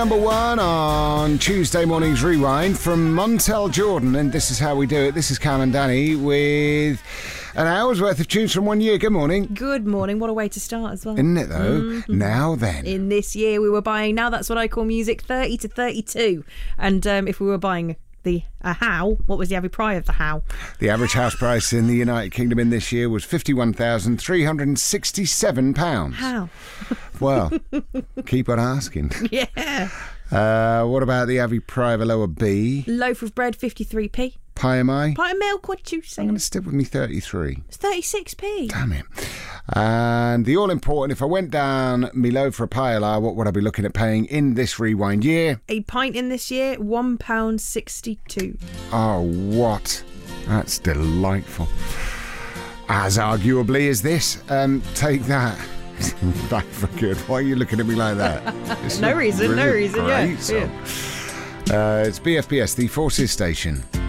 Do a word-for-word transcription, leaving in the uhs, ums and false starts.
Number one on Tuesday morning's Rewind from Montel Jordan, and this is how we do it. This is Cam and Danny with an hour's worth of tunes from one year. Good morning. Good morning. What a way to start as well. Isn't it, though? Mm-hmm. Now then. In this year, we were buying, now that's what I call music, thirty to thirty-two. And um, if we were buying the a how, what was the average price of the how? The average house price in the United Kingdom in this year was fifty-one thousand three hundred sixty-seven pounds. How? Well, keep on asking. Yeah. Uh, what about the average price of a lower B? Loaf of bread, fifty-three p. Pie am I? Pint of milk, what did you say? I'm going to stick with me thirty-three. It's thirty-six p. Damn it. And the all-important, if I went down me low for a pie, what would I be looking at paying in this Rewind year? A pint in this year, one pound sixty-two. Oh, what? That's delightful. As arguably as this. Um, take that. Back for good. Why are you looking at me like that? It's no reason, no reason, yeah. yeah. Uh, it's B F B S, the Forces Station.